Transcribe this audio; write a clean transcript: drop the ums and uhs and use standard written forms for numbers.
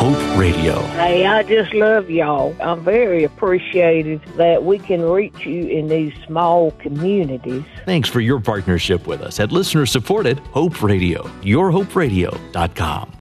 Hope Radio. Hey, I just love y'all. I'm very appreciative that we can reach you in these small communities. Thanks for your partnership with us at listener-supported Hope Radio, yourhoperadio.com.